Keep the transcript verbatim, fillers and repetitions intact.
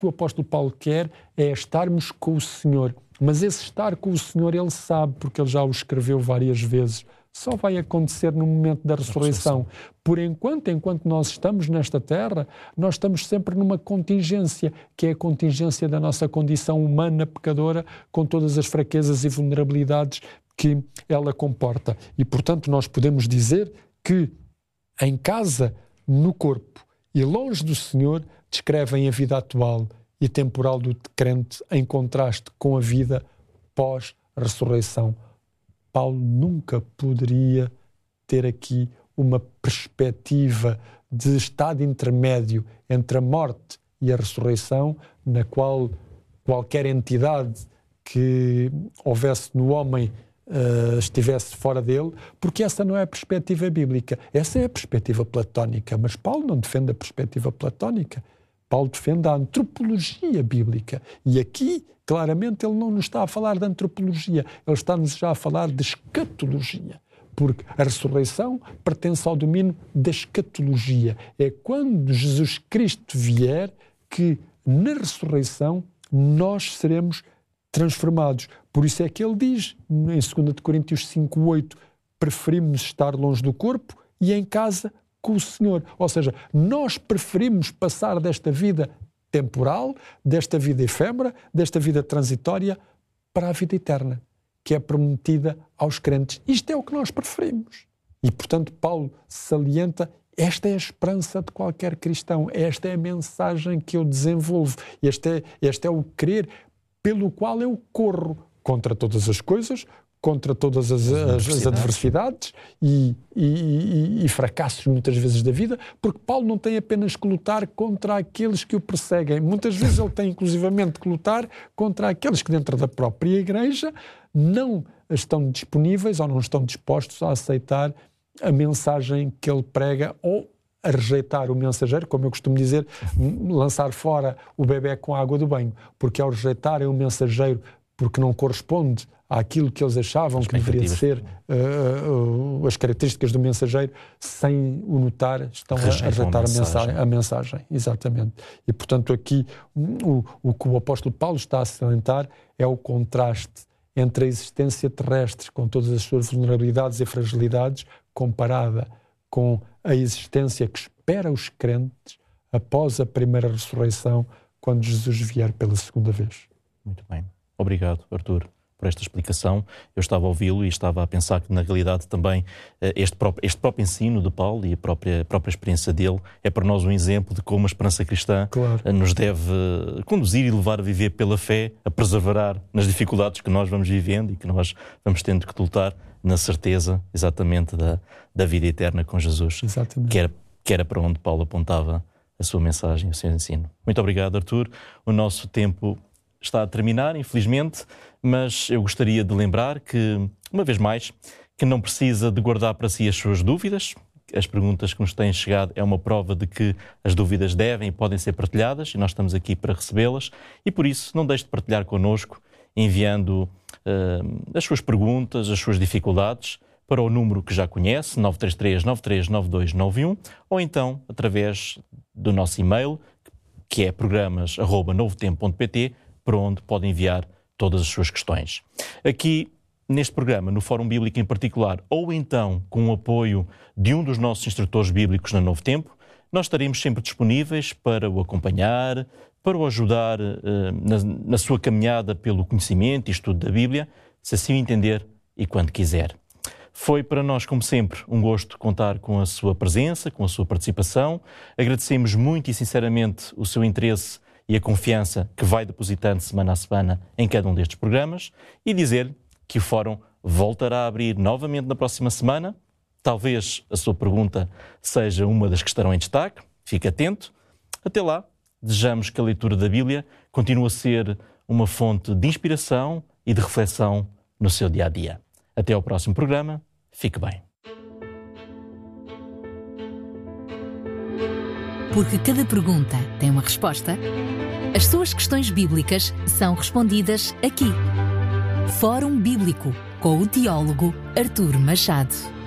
que o apóstolo Paulo quer é estarmos com o Senhor. Mas esse estar com o Senhor, ele sabe, porque ele já o escreveu várias vezes, só vai acontecer no momento da ressurreição. Por enquanto, enquanto nós estamos nesta terra, nós estamos sempre numa contingência, que é a contingência da nossa condição humana, pecadora, com todas as fraquezas e vulnerabilidades que ela comporta. E, portanto, nós podemos dizer que em casa, no corpo e longe do Senhor, descrevem a vida atual e temporal do crente em contraste com a vida pós-ressurreição. Paulo nunca poderia ter aqui uma perspectiva de estado intermédio entre a morte e a ressurreição, na qual qualquer entidade que houvesse no homem uh, estivesse fora dele, porque essa não é a perspectiva bíblica, essa é a perspectiva platónica, mas Paulo não defende a perspectiva platónica. Paulo defende a antropologia bíblica. E aqui, claramente, ele não nos está a falar de antropologia, ele está-nos já a falar de escatologia. Porque a ressurreição pertence ao domínio da escatologia. É quando Jesus Cristo vier que, na ressurreição, nós seremos transformados. Por isso é que ele diz, em dois Coríntios cinco, oito, preferimos estar longe do corpo e em casa com o Senhor. Ou seja, nós preferimos passar desta vida temporal, desta vida efêmera, desta vida transitória, para a vida eterna, que é prometida aos crentes. Isto é o que nós preferimos. E, portanto, Paulo salienta, esta é a esperança de qualquer cristão, esta é a mensagem que eu desenvolvo, este é, este é o querer pelo qual eu corro contra todas as coisas, contra todas as, as, as adversidades e, e, e, e fracassos muitas vezes da vida, porque Paulo não tem apenas que lutar contra aqueles que o perseguem. Muitas vezes ele tem inclusivamente que lutar contra aqueles que dentro da própria igreja não estão disponíveis ou não estão dispostos a aceitar a mensagem que ele prega ou a rejeitar o mensageiro, como eu costumo dizer, lançar fora o bebé com a água do banho, porque ao rejeitarem o mensageiro porque não corresponde àquilo que eles achavam que deveria ser uh, uh, as características do mensageiro, sem o notar, estão a, a rejeitar a mensagem. a mensagem. Exatamente. E, portanto, aqui o, o que o apóstolo Paulo está a salientar é o contraste entre a existência terrestre, com todas as suas vulnerabilidades e fragilidades, comparada com a existência que espera os crentes após a primeira ressurreição, quando Jesus vier pela segunda vez. Muito bem. Obrigado, Artur, por esta explicação. Eu estava a ouvi-lo e estava a pensar que, na realidade, também este próprio, este próprio ensino de Paulo e a própria, a própria experiência dele é para nós um exemplo de como a esperança cristã claro. nos deve conduzir e levar a viver pela fé, a perseverar nas dificuldades que nós vamos vivendo e que nós vamos tendo que lutar na certeza, exatamente, da, da vida eterna com Jesus, exatamente. Que era, que era para onde Paulo apontava a sua mensagem, o seu ensino. Muito obrigado, Artur. O nosso tempo está a terminar, infelizmente, mas eu gostaria de lembrar que, uma vez mais, que não precisa de guardar para si as suas dúvidas. As perguntas que nos têm chegado é uma prova de que as dúvidas devem e podem ser partilhadas e nós estamos aqui para recebê-las e, por isso, não deixe de partilhar connosco, enviando uh, as suas perguntas, as suas dificuldades para o número que já conhece, nove três três, nove três nove dois nove um, ou então através do nosso e-mail, que é programas arroba novotempo ponto pt, para onde pode enviar todas as suas questões. Aqui, neste programa, no Fórum Bíblico em particular, ou então com o apoio de um dos nossos instrutores bíblicos na Novo Tempo, nós estaremos sempre disponíveis para o acompanhar, para o ajudar uh, na, na sua caminhada pelo conhecimento e estudo da Bíblia, se assim o entender e quando quiser. Foi para nós, como sempre, um gosto contar com a sua presença, com a sua participação. Agradecemos muito e sinceramente o seu interesse e a confiança que vai depositando semana a semana em cada um destes programas e dizer-lhe que o Fórum voltará a abrir novamente na próxima semana. Talvez a sua pergunta seja uma das que estarão em destaque. Fique atento. Até lá, desejamos que a leitura da Bíblia continue a ser uma fonte de inspiração e de reflexão no seu dia-a-dia. Até ao próximo programa. Fique bem. Porque cada pergunta tem uma resposta, as suas questões bíblicas são respondidas aqui. Fórum Bíblico, com o teólogo Artur Machado.